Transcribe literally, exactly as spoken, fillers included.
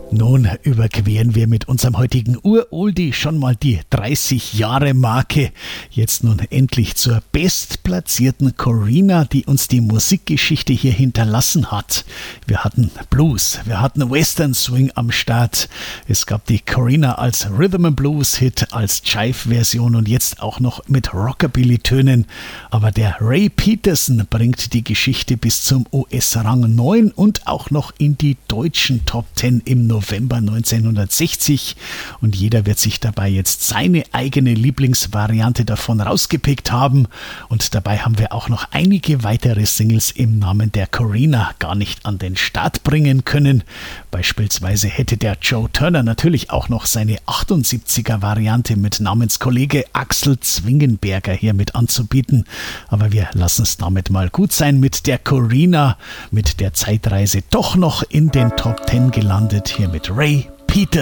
Nun überqueren wir mit unserem heutigen Uroldie schon mal die dreißig Jahre Marke. Jetzt nun endlich zur bestplatzierten Corinna, die uns die Musikgeschichte hier hinterlassen hat. Wir hatten Blues, wir hatten Western Swing am Start. Es gab die Corinna als Rhythm and Blues Hit, als Jive-Version und jetzt auch noch mit Rockabilly-Tönen. Aber der Ray Peterson bringt die Geschichte bis zum U S-Rang neun und auch noch in die deutschen Top zehn im November neunzehnhundertsechzig, und jeder wird sich dabei jetzt seine eigene Lieblingsvariante davon rausgepickt haben, und dabei haben wir auch noch einige weitere Singles im Namen der Corinna gar nicht an den Start bringen können. Beispielsweise hätte der Joe Turner natürlich auch noch seine achtundsiebziger Variante mit Namenskollege Axel Zwingenberger hier mit anzubieten, aber wir lassen es damit mal gut sein mit der Corinna, mit der Zeitreise doch noch in den Top zehn gelandet, hier mit Ray Peterson.